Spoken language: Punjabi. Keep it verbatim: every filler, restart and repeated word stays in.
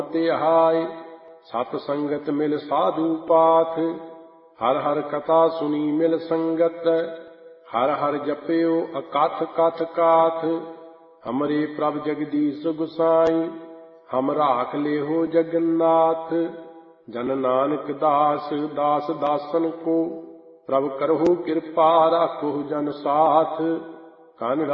ਧਿਆਏ। ਸਤ ਸੰਗਤ ਮਿਲ ਸਾਧੂ ਪਾਥ, ਹਰ ਹਰ ਕਥਾ ਸੁਣੀ ਮਿਲ ਸੰਗਤ। ਹਰ ਹਰ ਜਪਿਓ ਅਕਥ ਕਥ ਕਾਥ, ਹਮਰੇ ਪ੍ਰਭ ਜਗਦੀਸ਼ ਗੁਸਾਈ। ਹਮ ਰਾਖ ਲਿਹੋ ਜਗन्नाथ, ਜਨ ਨਾਨਕ ਦਾਸ ਦਾਸ ਦਾਸਨ ਕੋ। ਪ੍ਰਭ ਕਰਹੁ ਕਿਰਪਾ ਰਾਖੋ ਜਨ ਸਾਥ, ਕਨ